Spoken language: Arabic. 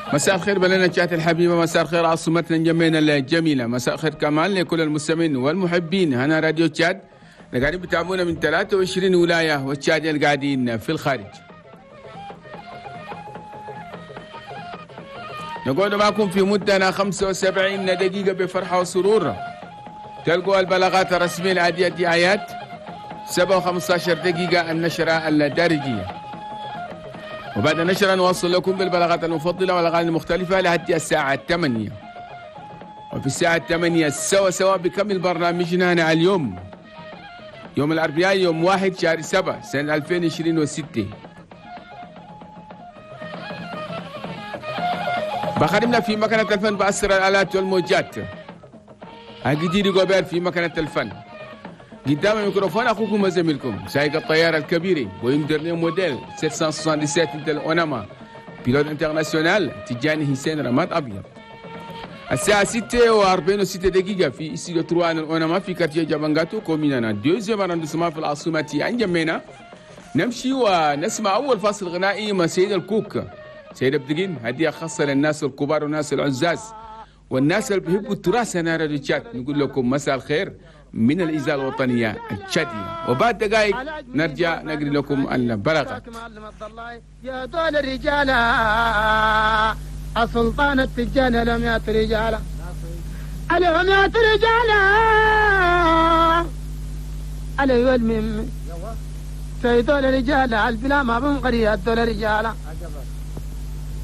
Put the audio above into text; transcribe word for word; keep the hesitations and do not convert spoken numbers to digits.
مساء الخير بلدناتنا الحبيبة، مساء الخير عاصمتنا جمينا الجميلة، مساء الخير كمان لكل المستمعين والمحبين. هنا راديو تشاد اللي قاعدين بتابعونا من ثلاثة وعشرين ولاية والتشاد اللي قاعدين في الخارج. نقعد معكم في مدة خمسة وسبعين دقيقة بفرحة وسرور. تلقوا البلاغات الرسمية لعدية دعايات سبعة وخمسة عشر دقيقة النشرة الدارجية، وبعد النشرة نوصل لكم بالبلاغات المفضلة والأغاني المختلفة لحد الساعة الثمانية. وفي الساعة الثمانية سوا سوا بكمل برنامجنا هنا اليوم يوم الأربعاء يوم واحد شهر سبعة سنة ألفين وعشرين وستة. بخدمنا في مكانة الفن بأسر الآلات والموجات. أجديري قبير في مكانة الفن. قدام الميكروفون أخوكم وزميلكم سائق الطيارة الكبيرة ويمدرني موديل سبعمية وسبعة وستين انتل أوناما بيلوت انترناسيونال تجاني حسين رماد أبيض. الساعة ستة وأربعين وستة دقيقة في استوديو تروان الأوناما في كارتيه جابانغاتو كومينانا دوزيام أراندسما في العاصمة أنجمينا. نمشي ونسمع أول فاصل غنائي مع سيد الكوك. سيد بدقين هدية خاصة للناس الكبار والناس العزاز والناس اللي بيحبوا التراث. هنا راديو تشاد نقول لكم مساء الخير من الإذاعة الوطنية التشادية، وبعد دقائق نرجع نقري لكم البلاغات. يا دول الرجال السلطان التجانة لم يات رجالا اليوم يات رجالا علي والمم سيدول الرجال البلا ما بنقري الدول رجالا